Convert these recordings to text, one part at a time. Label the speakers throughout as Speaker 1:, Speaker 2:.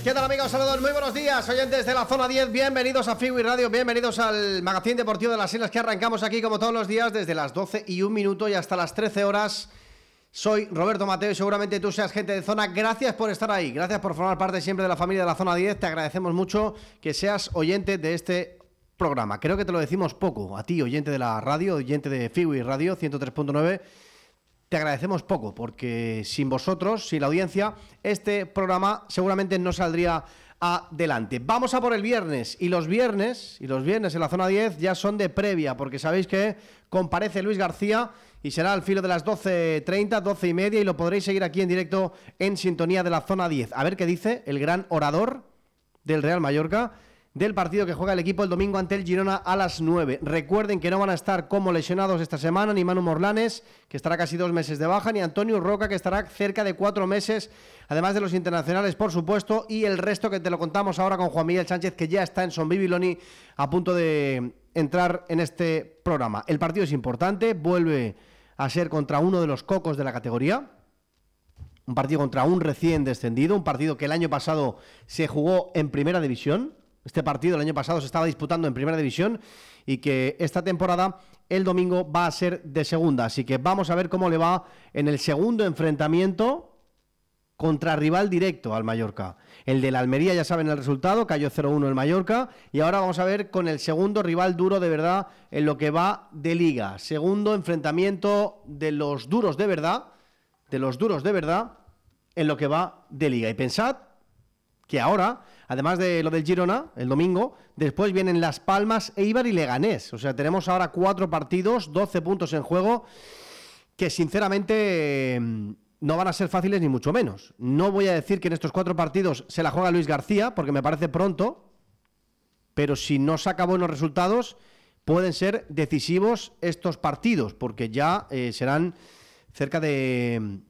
Speaker 1: ¿Qué tal, amigos? Saludos, muy buenos días, oyentes de la Zona 10. Bienvenidos a Figui Radio, bienvenidos al magazín deportivo de las Islas, que arrancamos aquí como todos los días desde las 12:01 y hasta las 13 horas. Soy Roberto Mateo y seguramente tú seas gente de zona. Gracias por estar ahí, gracias por formar parte siempre de la familia de la Zona 10. Te agradecemos mucho que seas oyente de este programa. Creo que te lo decimos poco, a ti, oyente de la radio, oyente de Figui Radio 103.9. Te agradecemos poco, porque sin vosotros, sin la audiencia, este programa seguramente no saldría adelante. Vamos a por el viernes, y los viernes en la Zona 10 ya son de previa, porque sabéis que comparece Luis García y será al filo de las 12:30, 12:30, y lo podréis seguir aquí en directo en sintonía de la Zona 10. A ver qué dice el gran orador del Real Mallorca del partido que juega el equipo el domingo ante el Girona a las 9. Recuerden que no van a estar como lesionados esta semana ni Manu Morlanes, que estará casi 2 meses de baja, ni Antonio Roca, que estará cerca de 4 meses, además de los internacionales, por supuesto, y el resto que te lo contamos ahora con Juan Miguel Sánchez, que ya está en Son Bibiloni a punto de entrar en este programa. El partido es importante, vuelve a ser contra uno de los cocos de la categoría, un partido contra un recién descendido, un partido que el año pasado se jugó en Primera División. Este partido el año pasado se estaba disputando en Primera División y que esta temporada el domingo va a ser de segunda. Así que vamos a ver cómo le va en el segundo enfrentamiento contra rival directo al Mallorca. El de la Almería, ya saben el resultado, cayó 0-1 el Mallorca, y ahora vamos a ver con el segundo rival duro de verdad en lo que va de liga. Segundo enfrentamiento de los duros de verdad, en lo que va de liga. Y pensad que ahora, además de lo del Girona, el domingo, después vienen Las Palmas, Eibar y Leganés. O sea, tenemos ahora 4 partidos, 12 puntos en juego, que sinceramente no van a ser fáciles ni mucho menos. No voy a decir que en estos 4 partidos se la juega Luis García, porque me parece pronto, pero si no saca buenos resultados, pueden ser decisivos estos partidos, porque ya serán cerca de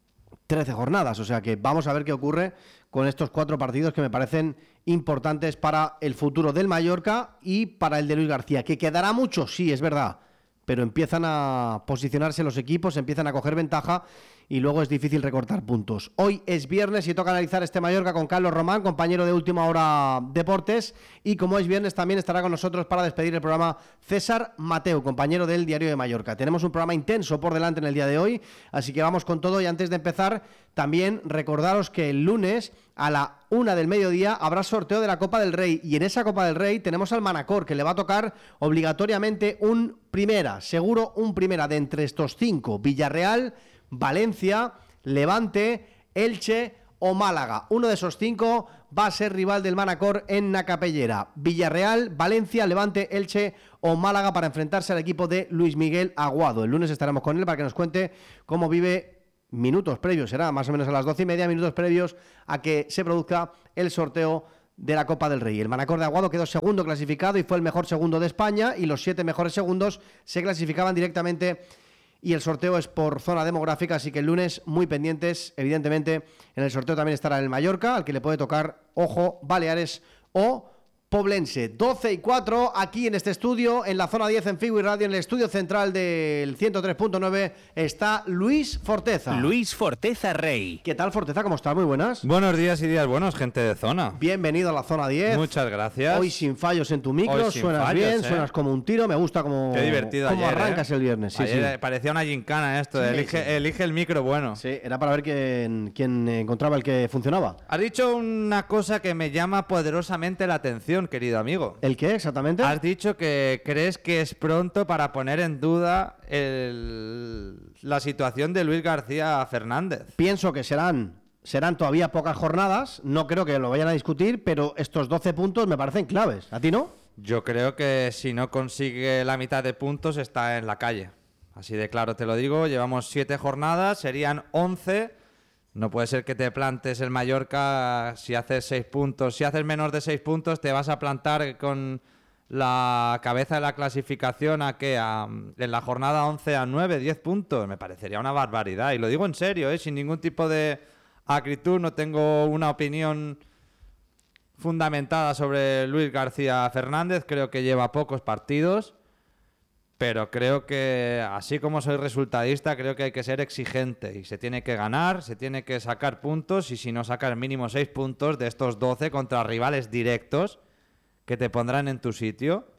Speaker 1: 13 jornadas, o sea que vamos a ver qué ocurre con estos 4 partidos que me parecen importantes para el futuro del Mallorca y para el de Luis García, que quedará mucho, sí, es verdad, pero empiezan a posicionarse los equipos, empiezan a coger ventaja y luego es difícil recortar puntos. Hoy es viernes y toca analizar este Mallorca con Carlos Román, compañero de Última Hora Deportes, y como es viernes también estará con nosotros para despedir el programa César Mateu, compañero del Diario de Mallorca. Tenemos un programa intenso por delante en el día de hoy, así que vamos con todo, y antes de empezar también recordaros que el lunes a la 1 del mediodía habrá sorteo de la Copa del Rey, y en esa Copa del Rey tenemos al Manacor, que le va a tocar obligatoriamente un primera, seguro un primera de entre estos 5, Villarreal, Valencia, Levante, Elche o Málaga. Uno de esos 5 va a ser rival del Manacor en Nacapellera. Villarreal, Valencia, Levante, Elche o Málaga para enfrentarse al equipo de Luis Miguel Aguado. El lunes estaremos con él para que nos cuente cómo vive minutos previos, será más o menos a las 12:30, minutos previos a que se produzca el sorteo de la Copa del Rey. El Manacor de Aguado quedó segundo clasificado y fue el mejor segundo de España, y los 7 mejores segundos se clasificaban directamente, y el sorteo es por zona demográfica, así que el lunes muy pendientes. Evidentemente en el sorteo también estará el Mallorca, al que le puede tocar, ojo, Baleares o Poblense. 12:04 aquí en este estudio, en la Zona 10 en Figui Radio, en el estudio central del 103.9 está Luis Forteza.
Speaker 2: Luis Forteza Rey.
Speaker 1: ¿Qué tal, Forteza? ¿Cómo estás? Muy buenas.
Speaker 3: Buenos días y días buenos, gente de zona.
Speaker 1: Bienvenido a la Zona 10.
Speaker 3: Muchas gracias.
Speaker 1: Hoy sin fallos en tu micro, suenas fallos, bien, suenas como un tiro, me gusta como
Speaker 3: qué divertido
Speaker 1: cómo
Speaker 3: ayer,
Speaker 1: arrancas el viernes. Sí,
Speaker 3: ayer
Speaker 1: sí.
Speaker 3: Parecía una gincana esto,
Speaker 1: Sí,
Speaker 3: elige el micro bueno.
Speaker 1: Sí, era para ver quién encontraba el que funcionaba.
Speaker 3: Has dicho una cosa que me llama poderosamente la atención, querido amigo.
Speaker 1: ¿El qué exactamente?
Speaker 3: Has dicho que crees que es pronto para poner en duda la situación de Luis García Fernández.
Speaker 1: Pienso que serán todavía pocas jornadas, no creo que lo vayan a discutir, pero estos 12 puntos me parecen claves. ¿A ti no?
Speaker 3: Yo creo que si no consigue la mitad de puntos está en la calle. Así de claro te lo digo, llevamos 7 jornadas, serían 11. No puede ser que te plantes el Mallorca si haces 6 puntos. Si haces menos de 6 puntos te vas a plantar con la cabeza de la clasificación en la jornada 11 a 9, 10 puntos. Me parecería una barbaridad. Y lo digo en serio, sin ningún tipo de acritud. No tengo una opinión fundamentada sobre Luis García Fernández. Creo que lleva pocos partidos. Pero creo que, así como soy resultadista, creo que hay que ser exigente y se tiene que ganar, se tiene que sacar puntos y si no sacar mínimo 6 puntos de estos 12 contra rivales directos que te pondrán en tu sitio,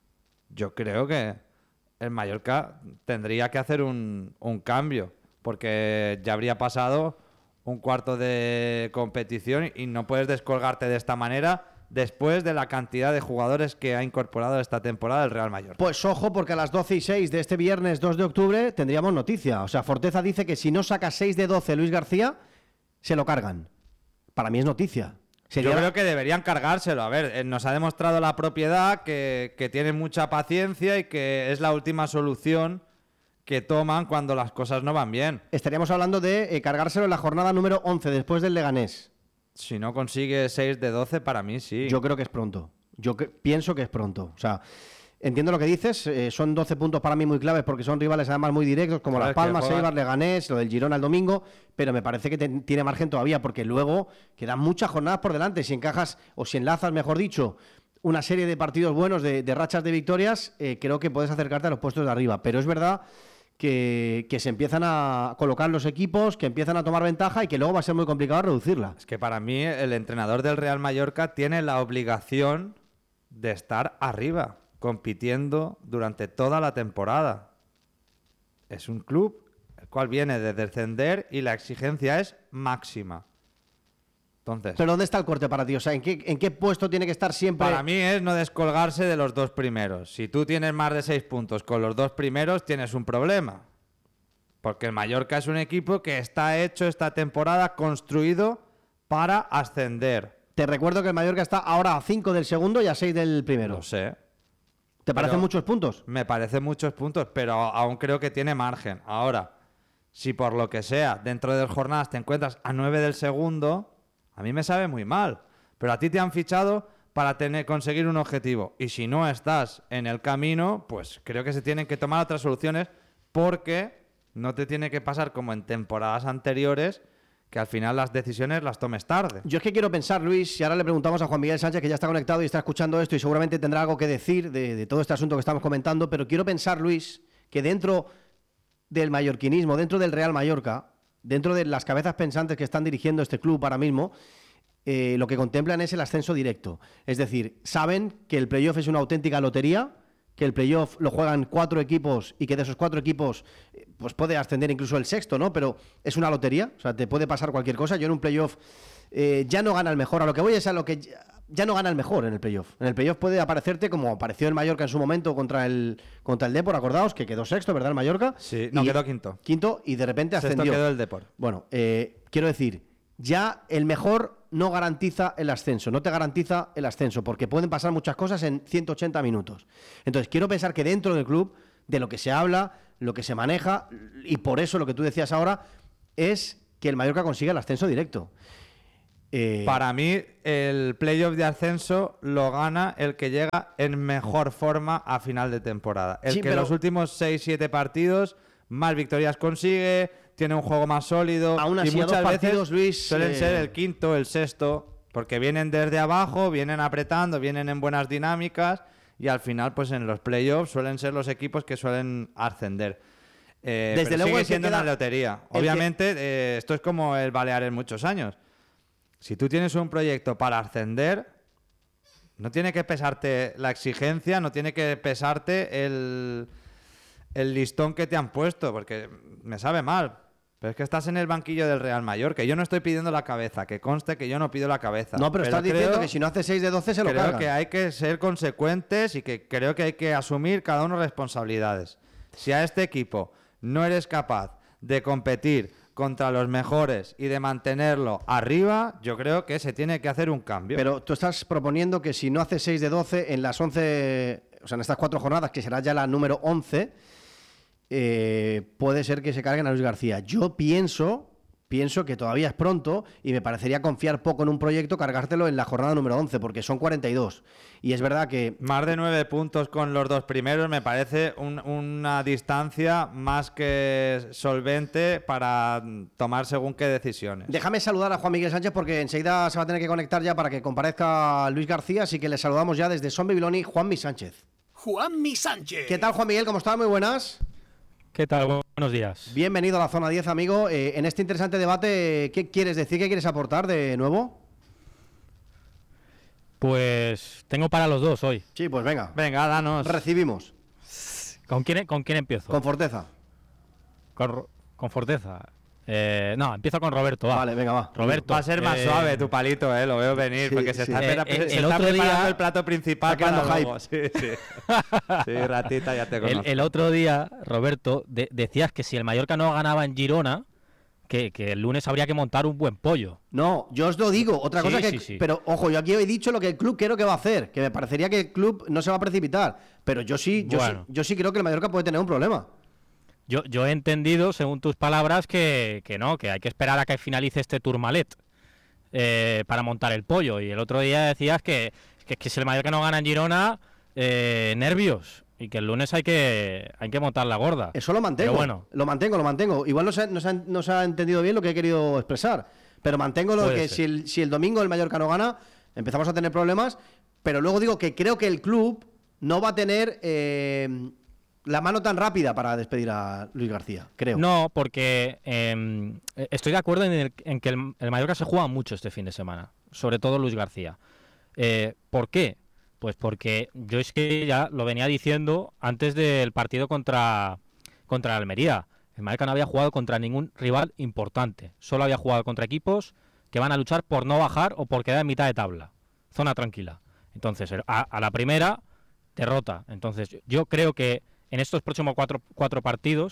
Speaker 3: yo creo que el Mallorca tendría que hacer un cambio porque ya habría pasado un cuarto de competición y no puedes descolgarte de esta manera después de la cantidad de jugadores que ha incorporado esta temporada el Real Mallorca.
Speaker 1: Pues ojo, porque a las 12:06 de este viernes 2 de octubre tendríamos noticia. O sea, Forteza dice que si no saca 6 de 12 Luis García, se lo cargan. Para mí es noticia.
Speaker 3: Yo creo que deberían cargárselo. A ver, nos ha demostrado la propiedad que tiene mucha paciencia y que es la última solución que toman cuando las cosas no van bien.
Speaker 1: Estaríamos hablando de cargárselo en la jornada número 11, después del Leganés.
Speaker 3: Si no consigue 6 de 12, para mí sí.
Speaker 1: Yo creo que es pronto. Pienso que es pronto. O sea, entiendo lo que dices. Son 12 puntos para mí muy claves porque son rivales además muy directos, como Las Palmas, Eibar, Leganés, lo del Girona el domingo. Pero me parece que tiene margen todavía porque luego quedan muchas jornadas por delante. Si encajas o si enlazas, mejor dicho, una serie de partidos buenos, de rachas de victorias, creo que puedes acercarte a los puestos de arriba. Pero es verdad que se empiezan a colocar los equipos, que empiezan a tomar ventaja y que luego va a ser muy complicado reducirla.
Speaker 3: Es que para mí el entrenador del Real Mallorca tiene la obligación de estar arriba, compitiendo durante toda la temporada. Es un club el cual viene de descender y la exigencia es máxima. Entonces,
Speaker 1: ¿pero dónde está el corte para ti? O sea, ¿en qué puesto tiene que estar siempre?
Speaker 3: Para mí es no descolgarse de los dos primeros. Si tú tienes más de 6 puntos con los dos primeros, tienes un problema. Porque el Mallorca es un equipo que está hecho esta temporada, construido para ascender.
Speaker 1: Te recuerdo que el Mallorca está ahora a 5 del segundo y a 6 del primero.
Speaker 3: Lo sé.
Speaker 1: ¿Te parecen muchos puntos?
Speaker 3: Me parecen muchos puntos, pero aún creo que tiene margen. Ahora, si por lo que sea, dentro de jornadas te encuentras a 9 del segundo, a mí me sabe muy mal. Pero a ti te han fichado para conseguir un objetivo. Y si no estás en el camino, pues creo que se tienen que tomar otras soluciones porque no te tiene que pasar como en temporadas anteriores, que al final las decisiones las tomes tarde.
Speaker 1: Yo es que quiero pensar, Luis, y ahora le preguntamos a Juan Miguel Sánchez, que ya está conectado y está escuchando esto y seguramente tendrá algo que decir de todo este asunto que estamos comentando, pero quiero pensar, Luis, que dentro del mallorquinismo, dentro del Real Mallorca, dentro de las cabezas pensantes que están dirigiendo este club ahora mismo, lo que contemplan es el ascenso directo. Es decir, saben que el playoff es una auténtica lotería, que el playoff lo juegan 4 equipos y que de esos 4 equipos pues puede ascender incluso el sexto, ¿no? Pero es una lotería, o sea, te puede pasar cualquier cosa. Yo en un playoff ya no gana el mejor. A lo que voy es a lo que ya no gana el mejor en el playoff. En el playoff puede aparecerte como apareció el Mallorca en su momento contra el Depor, acordaos, que quedó sexto, ¿verdad, el Mallorca?
Speaker 3: Sí, no, quedó quinto.
Speaker 1: Quinto y de repente
Speaker 3: Sexto
Speaker 1: ascendió.
Speaker 3: quedó el Depor.
Speaker 1: Bueno, quiero decir, ya el mejor no garantiza el ascenso, no te garantiza el ascenso, porque pueden pasar muchas cosas en 180 minutos. Entonces, quiero pensar que dentro del club, de lo que se habla, lo que se maneja, y por eso lo que tú decías ahora, es que el Mallorca consiga el ascenso directo.
Speaker 3: Para mí, el playoff de ascenso lo gana el que llega en mejor forma a final de temporada. El
Speaker 1: sí,
Speaker 3: que en los últimos 6-7 partidos más victorias consigue, tiene un juego más sólido.
Speaker 1: Aún así,
Speaker 3: y muchas
Speaker 1: a 2
Speaker 3: veces
Speaker 1: partidos, Luis,
Speaker 3: suelen ser el quinto, el sexto, porque vienen desde abajo, vienen apretando, vienen en buenas dinámicas y al final, pues en los playoffs suelen ser los equipos que suelen ascender.
Speaker 1: Desde
Speaker 3: pero
Speaker 1: luego
Speaker 3: sigue
Speaker 1: el que
Speaker 3: siendo
Speaker 1: queda-
Speaker 3: una lotería. Obviamente, esto es como el Baleares muchos años. Si tú tienes un proyecto para ascender, no tiene que pesarte la exigencia, no tiene que pesarte el listón que te han puesto, porque me sabe mal. Pero es que estás en el banquillo del Real Mallorca. Yo no estoy pidiendo la cabeza, que conste que yo no pido la cabeza.
Speaker 1: No, pero estás diciendo
Speaker 3: creo-
Speaker 1: que si no hace 6 de 12 se lo
Speaker 3: Creo
Speaker 1: cargan.
Speaker 3: que hay que ser consecuentes y que creo que hay que asumir cada uno responsabilidades. Si a este equipo no eres capaz de competir contra los mejores y de mantenerlo arriba, yo creo que se tiene que hacer un cambio.
Speaker 1: Pero tú estás proponiendo que si no hace 6 de 12 en las 11, o sea, en estas 4 jornadas, que será ya la número 11, puede ser que se carguen a Luis García. Yo pienso que todavía es pronto y me parecería confiar poco en un proyecto, cargártelo en la jornada número 11, porque son 42. Y es verdad que
Speaker 3: Más de 9 puntos con los dos primeros me parece una distancia más que solvente para tomar según qué decisiones.
Speaker 1: déjame saludar a Juan Miguel Sánchez porque enseguida se va a tener que conectar ya para que comparezca Luis García, así que le saludamos ya desde Son Bibiloni, Juanmi Sánchez.
Speaker 4: Juanmi Sánchez.
Speaker 1: ¿Qué tal, Juan Miguel? ¿Cómo estás? Muy buenas.
Speaker 5: ¿Qué tal? Buenos días.
Speaker 1: Bienvenido a la Zona 10, amigo. En este interesante debate, ¿qué quieres decir? ¿Qué quieres aportar de nuevo?
Speaker 5: Pues tengo para los dos hoy.
Speaker 1: Sí, pues venga.
Speaker 3: Venga, danos.
Speaker 1: Recibimos.
Speaker 5: ¿Con quién empiezo?
Speaker 1: Con Forteza.
Speaker 5: Con Forteza. No, empiezo con Roberto. Va.
Speaker 1: Vale, venga, va.
Speaker 5: Roberto.
Speaker 3: Va a ser más suave tu palito, lo veo venir,
Speaker 1: Sí,
Speaker 3: porque se
Speaker 1: sí.
Speaker 3: está,
Speaker 5: El otro
Speaker 3: preparando
Speaker 5: día-
Speaker 3: el plato principal
Speaker 1: Está creando
Speaker 3: para luego. Sí, sí. Sí, ratita, ya te conozco.
Speaker 5: El otro día, Roberto, decías que si el Mallorca no ganaba en Girona, que el lunes habría que montar un buen pollo.
Speaker 1: No, yo os lo digo. Otra
Speaker 5: Sí,
Speaker 1: cosa que...
Speaker 5: sí.
Speaker 1: Pero, ojo, yo aquí he dicho lo que el club creo que va a hacer. Que me parecería que el club no se va a precipitar. Pero yo sí creo que el Mallorca puede tener un problema.
Speaker 5: Yo he entendido, según tus palabras, que no, que hay que esperar a que finalice este Tourmalet para montar el pollo. Y el otro día decías que si el Mallorca no gana en Girona, nervios. Y que el lunes hay que montar la gorda.
Speaker 1: Eso lo mantengo.
Speaker 5: Pero bueno,
Speaker 1: Lo mantengo. Igual no se ha entendido bien lo que he querido expresar. Pero mantengo lo
Speaker 5: Puede
Speaker 1: que
Speaker 5: ser.
Speaker 1: si el domingo el Mallorca no gana, empezamos a tener problemas. Pero luego digo que creo que el club no va a tener la mano tan rápida para despedir a Luis García, creo.
Speaker 5: no, porque estoy de acuerdo en que el Mallorca se juega mucho este fin de semana. Sobre todo Luis García. ¿Por qué? Pues porque yo es que ya lo venía diciendo antes del partido contra la Almería. El Mallorca no había jugado contra ningún rival importante. Solo había jugado contra equipos que van a luchar por no bajar o por quedar en mitad de tabla. Zona tranquila. Entonces, a la primera, derrota. Entonces, yo creo que en estos próximos cuatro partidos,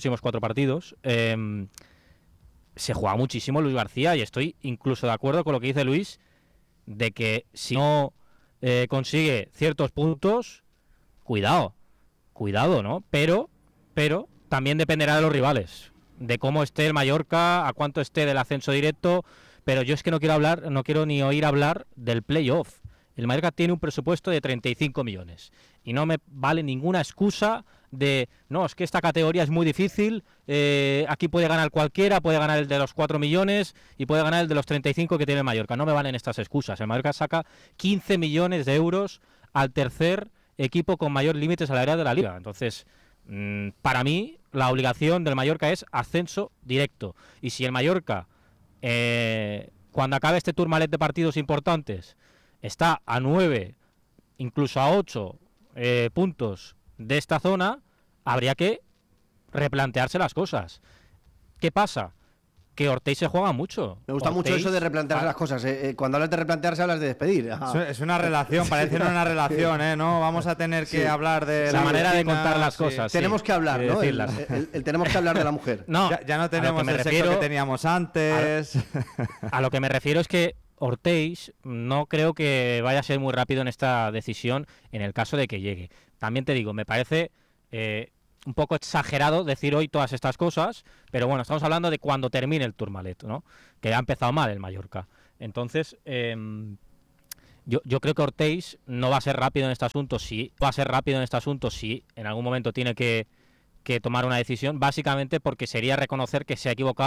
Speaker 5: se juega muchísimo Luis García y estoy incluso de acuerdo con lo que dice Luis de que si no consigue ciertos puntos, cuidado, ¿no? Pero también dependerá de los rivales, de cómo esté el Mallorca, a cuánto esté del ascenso directo, pero yo es que no quiero ni oír hablar del playoff. El Mallorca tiene un presupuesto de 35 millones y no me vale ninguna excusa de, no, es que esta categoría es muy difícil, aquí puede ganar cualquiera, puede ganar el de los 4 millones y puede ganar el de los 35 que tiene el Mallorca. No me valen estas excusas. El Mallorca saca 15 millones de euros al tercer equipo con mayor límite salarial de la liga. Entonces, para mí, la obligación del Mallorca es ascenso directo. Y si el Mallorca, cuando acabe este Tourmalet de partidos importantes, está a 9, incluso a 8 puntos de esta zona, habría que replantearse las cosas. ¿Qué pasa? Que Ortiz se juega mucho.
Speaker 1: Me gusta mucho
Speaker 5: Ortiz-
Speaker 1: eso de replantearse las cosas. Cuando hablas de replantearse, hablas de despedir. Ajá.
Speaker 3: Es una relación, parece una relación, ¿no? Vamos a tener que
Speaker 1: Sí.
Speaker 3: hablar de
Speaker 5: La manera de
Speaker 3: rutina,
Speaker 5: contar las
Speaker 3: sí.
Speaker 5: cosas. sí,
Speaker 1: Tenemos que hablar,
Speaker 5: y
Speaker 1: ¿no?
Speaker 5: decirlas.
Speaker 1: Tenemos que hablar de la mujer.
Speaker 5: No,
Speaker 3: Ya no
Speaker 5: a lo que
Speaker 3: tenemos
Speaker 5: me
Speaker 3: el sexo
Speaker 5: refiero-
Speaker 3: que teníamos antes.
Speaker 5: A lo que me refiero es que Ortiz no creo que vaya a ser muy rápido en esta decisión en el caso de que llegue. También te digo, me parece un poco exagerado decir hoy todas estas cosas, pero bueno, estamos hablando de cuando termine el Tourmalet, ¿no? Que ha empezado mal el Mallorca. Entonces, yo creo que Ortiz no va a ser rápido en este asunto. Sí, va a ser rápido en este asunto si en algún momento tiene que tomar una decisión, básicamente porque sería reconocer que se ha equivocado